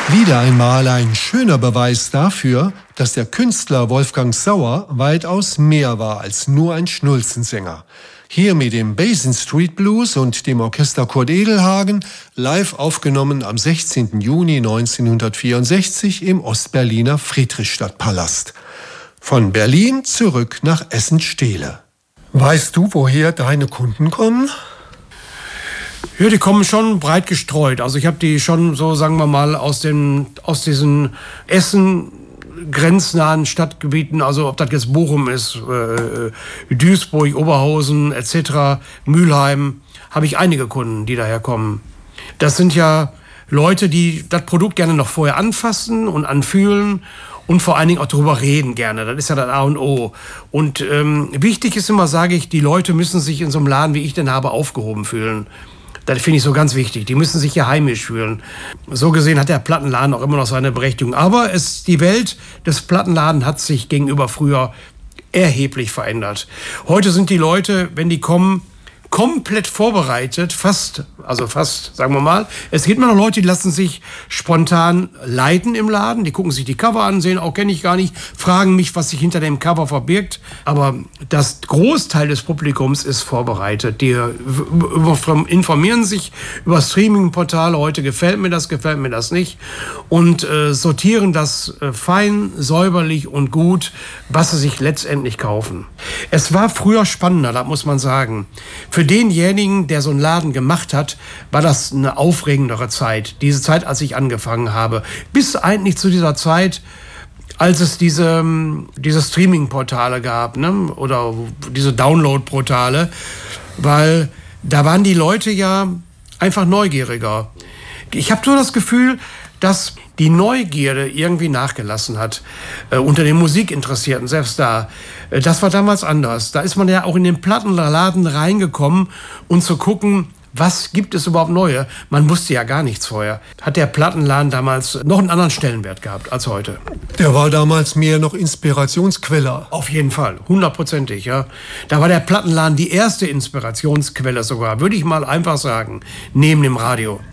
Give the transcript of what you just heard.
Wieder einmal ein schöner Beweis dafür, dass der Künstler Wolfgang Sauer weitaus mehr war als nur ein Schnulzensänger. Hier mit dem Basin Street Blues und dem Orchester Kurt Edelhagen, live aufgenommen am 16. Juni 1964 im Ostberliner Friedrichstadtpalast. Von Berlin zurück nach Essen-Stehle. Weißt du, woher deine Kunden kommen? Ja, die kommen schon breit gestreut. Also ich habe die schon so, sagen wir mal, aus diesen Essen-grenznahen Stadtgebieten, also ob das jetzt Bochum ist, Duisburg, Oberhausen etc., Mülheim, habe ich einige Kunden, die daher kommen. Das sind ja Leute, die das Produkt gerne noch vorher anfassen und anfühlen und vor allen Dingen auch darüber reden gerne. Das ist ja das A und O. Und wichtig ist immer, sage ich, die Leute müssen sich in so einem Laden, wie ich den habe, aufgehoben fühlen. Das finde ich so ganz wichtig. Die müssen sich hier heimisch fühlen. So gesehen hat der Plattenladen auch immer noch seine Berechtigung. Aber die Welt des Plattenladens hat sich gegenüber früher erheblich verändert. Heute sind die Leute, wenn die kommen, komplett vorbereitet, fast, sagen wir mal. Es gibt immer noch Leute, die lassen sich spontan leiten im Laden. Die gucken sich die Cover an, sehen, kenne ich gar nicht, fragen mich, was sich hinter dem Cover verbirgt. Aber das Großteil des Publikums ist vorbereitet. Die informieren sich über Streaming-Portale. Heute gefällt mir das nicht. Und sortieren das fein, säuberlich und gut, was sie sich letztendlich kaufen. Es war früher spannender, das muss man sagen. Für denjenigen, der so einen Laden gemacht hat, war das eine aufregendere Zeit. Diese Zeit, als ich angefangen habe. Bis eigentlich zu dieser Zeit, als es diese Streaming-Portale gab, ne? Oder diese Download-Portale. Weil da waren die Leute ja einfach neugieriger. Ich habe so das Gefühl, dass die Neugierde irgendwie nachgelassen hat unter den Musikinteressierten, selbst da. Das war damals anders. Da ist man ja auch in den Plattenladen reingekommen und zu gucken, was gibt es überhaupt Neue? Man wusste ja gar nichts vorher. Hat der Plattenladen damals noch einen anderen Stellenwert gehabt als heute? Der war damals mehr noch Inspirationsquelle. Auf jeden Fall, 100%, ja. Da war der Plattenladen die erste Inspirationsquelle sogar, würde ich mal einfach sagen, neben dem Radio.